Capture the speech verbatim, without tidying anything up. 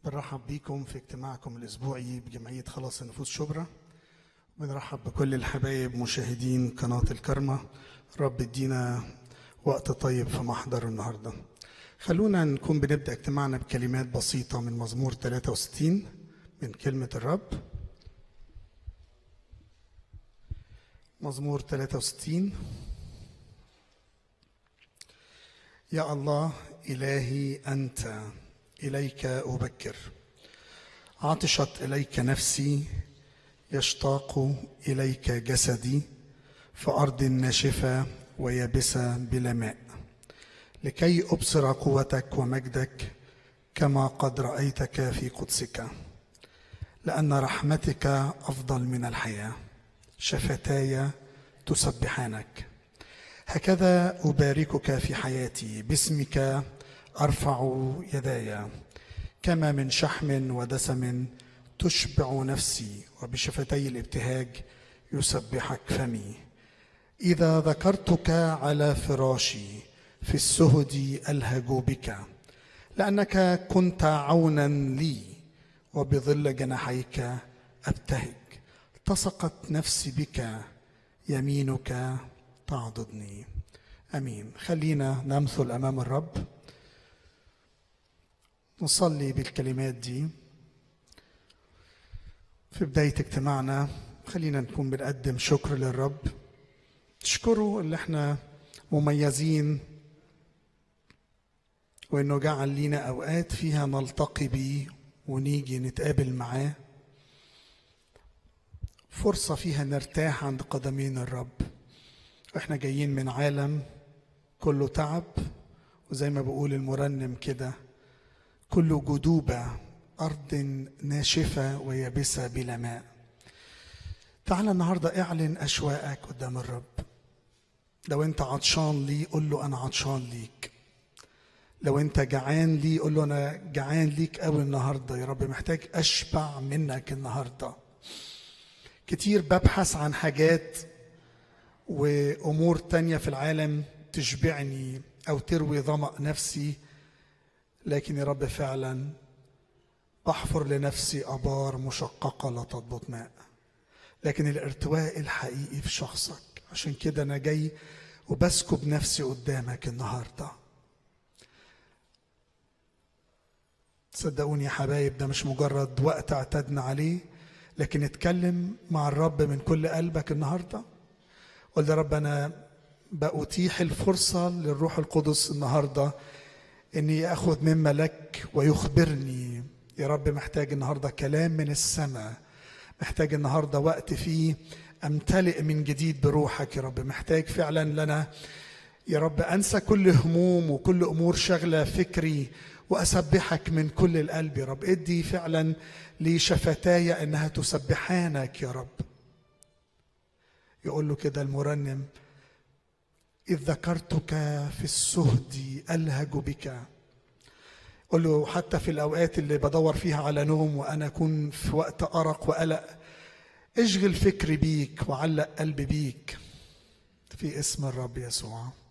بنرحب بيكم في اجتماعكم الأسبوعي بجمعية خلاص النفوس شبرا. بنرحب بكل الحبايب مشاهدين قناة الكرمة. رب يدينا وقت طيب في محضر النهاردة. خلونا نكون بنبدأ اجتماعنا بكلمات بسيطة من مزمور ثلاثة وستين من كلمة الرب. مزمور ثلاثة وستين. يا الله إلهي أنت، إليك أبكر، عطشت إليك نفسي، يشتاق إليك جسدي، في أرض ناشفة ويابسة بلا ماء، لكي أبصر قوتك ومجدك كما قد رأيتك في قدسك، لأن رحمتك أفضل من الحياة، شفتاي تسبحانك. هكذا أباركك في حياتي، باسمك أرفع يداي، كما من شحم ودسم تشبع نفسي، وبشفتي الابتهاج يسبحك فمي. إذا ذكرتك على فراشي في السهد ألهج بك، لأنك كنت عونا لي، وبظل جناحيك أبتهج. التصقت نفسي بك، يمينك تعضدني. أمين. خلينا نمثل أمام الرب، نصلي بالكلمات دي في بداية اجتماعنا. خلينا نكون بنقدم شكر للرب، تشكره اللي احنا مميزين، وانه جعل لينا اوقات فيها نلتقي بيه ونيجي نتقابل معاه، فرصة فيها نرتاح عند قدمين الرب. احنا جايين من عالم كله تعب، وزي ما بقول المرنم كده، كله جدوبة، أرض ناشفة ويابسة بلا ماء. تعال النهاردة اعلن أشواقك قدام الرب. لو أنت عطشان ليه قل له أنا عطشان ليك. لو أنت جعان ليه قل له أنا جعان ليك قوي النهاردة يا رب، محتاج أشبع منك النهاردة. كتير ببحث عن حاجات وأمور تانية في العالم تشبعني أو تروي ظمأ نفسي، لكن يا رب فعلا بحفر لنفسي أبار مشققة لا تضبط ماء، لكن الارتواء الحقيقي في شخصك. عشان كده أنا جاي وبسكب نفسي قدامك النهاردة. تصدقوني يا حبايب، ده مش مجرد وقت اعتدنا عليه، لكن اتكلم مع الرب من كل قلبك النهاردة. قل يا رب أنا بأتيح الفرصة للروح القدس النهاردة إني أخذ مما لك ويخبرني. يا رب محتاج النهاردة كلام من السماء، محتاج النهاردة وقت فيه أمتلئ من جديد بروحك. يا رب محتاج فعلا لنا يا رب أنسى كل هموم وكل أمور شغلة فكري وأسبحك من كل القلب. يا رب ادي فعلا لشفتاي أنها تسبحانك يا رب. يقول له كده المرنم: إذ ذكرتك في السهد ألهج بك. قل له حتى في الأوقات اللي بدور فيها على نوم وأنا أكون في وقت أرق وقلق، اشغل فكري بيك وعلق قلبي بيك في اسم الرب يسوع.